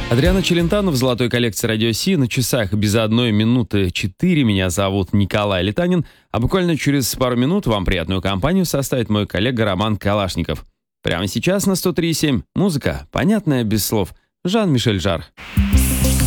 Адриано Челентано в золотой коллекции «Радио Си», на часах без 1 минуты 4. Меня зовут Николай Литанин, а буквально через пару минут вам приятную компанию составит мой коллега Роман Калашников. Прямо сейчас на 103.7 музыка, понятная без слов. Жан-Мишель Жарр.